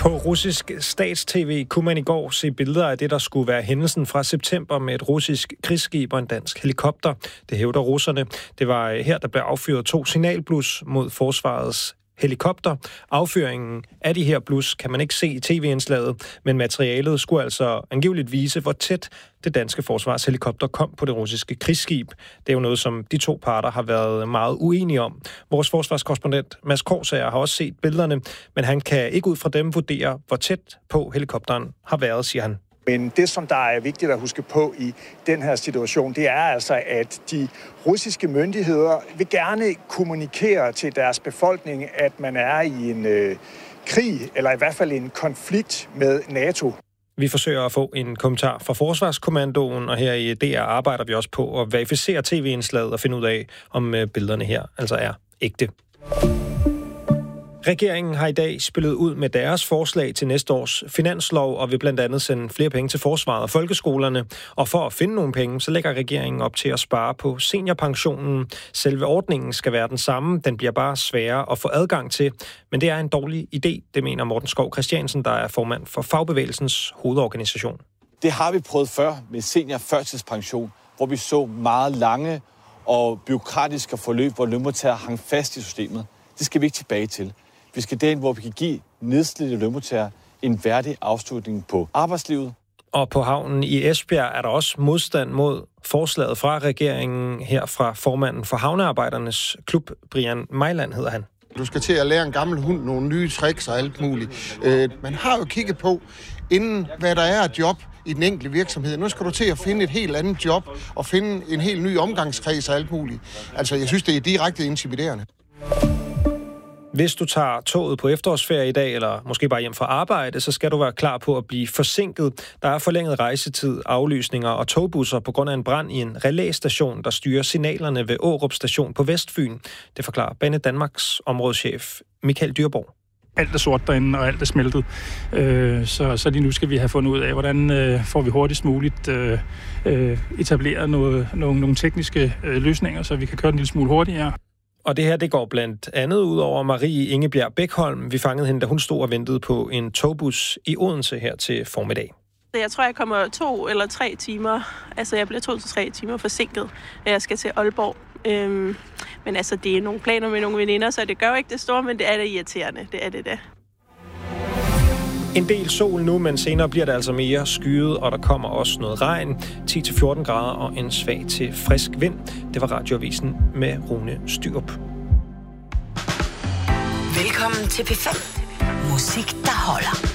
På russisk stats-tv kunne man i går se billeder af det, der skulle være hændelsen fra september med et russisk krigsskib og en dansk helikopter. Det hævder russerne. Det var her, der blev affyret 2 signalblus mod forsvarets helikopter. Affyringen af de her blus kan man ikke se i tv-indslaget, men materialet skulle altså angiveligt vise, hvor tæt det danske forsvarshelikopter kom på det russiske krigsskib. Det er jo noget, som de to parter har været meget uenige om. Vores forsvarskorrespondent Mads Korsager har også set billederne, men han kan ikke ud fra dem vurdere, hvor tæt på helikopteren har været, siger han. Men det, som der er vigtigt at huske på i den her situation, det er altså, at de russiske myndigheder vil gerne kommunikere til deres befolkning, at man er i en krig, eller i hvert fald en konflikt med NATO. Vi forsøger at få en kommentar fra Forsvarskommandoen, og her i DR arbejder vi også på at verificere tv-indslaget og finde ud af, om billederne her altså er ægte. Regeringen har i dag spillet ud med deres forslag til næste års finanslov, og vil blandt andet sende flere penge til forsvaret og folkeskolerne. Og for at finde nogle penge, så lægger regeringen op til at spare på seniorpensionen. Selve ordningen skal være den samme, den bliver bare sværere at få adgang til. Men det er en dårlig idé, det mener Morten Skov Christiansen, der er formand for Fagbevægelsens hovedorganisation. Det har vi prøvet før med seniorførtidspension, hvor vi så meget lange og bureaukratiske forløb, hvor lønmodtagere hang fast i systemet. Det skal vi ikke tilbage til. Vi skal derhen, hvor vi kan give nedslidte lønmodtagere en værdig afslutning på arbejdslivet. Og på havnen i Esbjerg er der også modstand mod forslaget fra regeringen, her fra formanden for Havnearbejdernes Klub, Brian Mejland hedder han. Du skal til at lære en gammel hund nogle nye tricks og alt muligt. Man har jo kigget på, inden hvad der er et job i den enkelte virksomhed. Nu skal du til at finde et helt andet job og finde en helt ny omgangskreds og alt muligt. Altså, jeg synes, det er direkte intimiderende. Hvis du tager toget på efterårsferie i dag, eller måske bare hjem fra arbejde, så skal du være klar på at blive forsinket. Der er forlænget rejsetid, aflysninger og togbusser på grund af en brand i en relæstation, der styrer signalerne ved Aarup station på Vestfyn. Det forklarer Bane Danmarks områdeschef Michael Dyrborg. Alt er sort derinde, og alt er smeltet. Så lige nu skal vi have fundet ud af, hvordan får vi hurtigst muligt etableret nogle tekniske løsninger, så vi kan køre en lille smule hurtigere. Og det her, det går blandt andet ud over Marie Ingebjerg Bækholm. Vi fangede hende, da hun stod og ventede på en togbus i Odense her til formiddag. Jeg tror, jeg kommer 2 eller 3 timer. Altså, jeg bliver 2 til 3 timer forsinket. Jeg skal til Aalborg. Men altså, det er nogle planer med nogle veninder, så det gør jo ikke det store, men det er det irriterende. Det er det da. En del sol nu, men senere bliver det altså mere skyet, og der kommer også noget regn. 10-14 grader og en svag til frisk vind. Det var Radioavisen med Rune Styrup. Velkommen til P5. Musik, der holder.